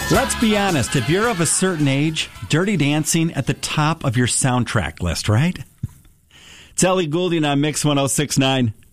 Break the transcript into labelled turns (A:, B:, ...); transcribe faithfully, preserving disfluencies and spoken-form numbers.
A: Let's be honest, if you're of a certain age, Dirty Dancing at the top of your soundtrack list, right? It's Ellie Goulding on Mix one oh six point nine.